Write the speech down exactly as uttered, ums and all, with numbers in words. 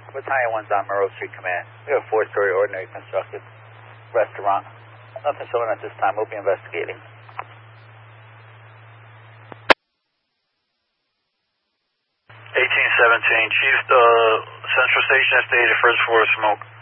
Battalion one's on Monroe Street Command. We have a four-story ordinary constructed restaurant. Nothing showing at this time. We'll be investigating. eighteen seventeen, Chief, uh, Central Station estimated first floor smoke.